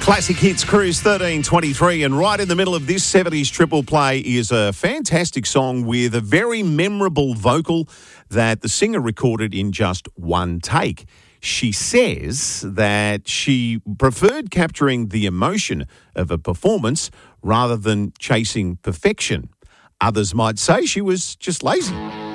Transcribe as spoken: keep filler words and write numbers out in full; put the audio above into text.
Classic Hits Cruise thirteen twenty-three, and right in the middle of this seventies triple play is a fantastic song with a very memorable vocal that the singer recorded in just one take. She says that she preferred capturing the emotion of a performance rather than chasing perfection. Others might say she was just lazy.